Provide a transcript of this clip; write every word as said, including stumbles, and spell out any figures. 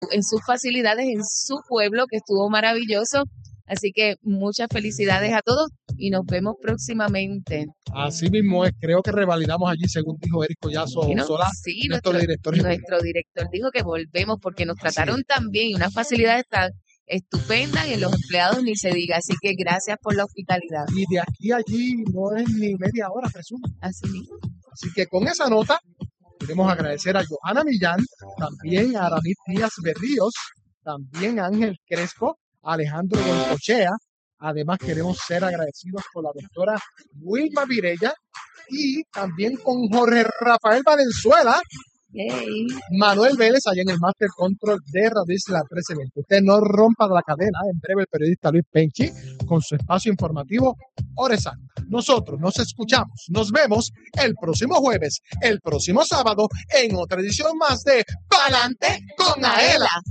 en sus facilidades, en su pueblo, que estuvo maravilloso. Así que muchas felicidades a todos y nos vemos próximamente. Así mismo es, creo que revalidamos allí, según dijo Eric Collazo Bueno, Solá, sí, nuestro, nuestro director. Nuestro director dijo que volvemos porque nos trataron sí. tan bien y unas facilidades tan estupendas y en los empleados ni se diga. Así que gracias por la hospitalidad. Y de aquí a allí no es ni media hora, presumo. Así mismo. Así que con esa nota queremos agradecer a Johanna Millán, también a Aramid Díaz Berríos, también a Ángel Crespo, a Alejandro Golcochea. Además, queremos ser agradecidos con la doctora Wilma Virella y también con Jorge Rafael Valenzuela, hey. Manuel Vélez, allá en el Master Control de Radio Isla trece veinte. Usted no rompa la cadena. En breve, el periodista Luis Penchi con su espacio informativo Hora Exacta. Nosotros nos escuchamos, nos vemos el próximo jueves, el próximo sábado, en otra edición más de Pa'lante con Aela.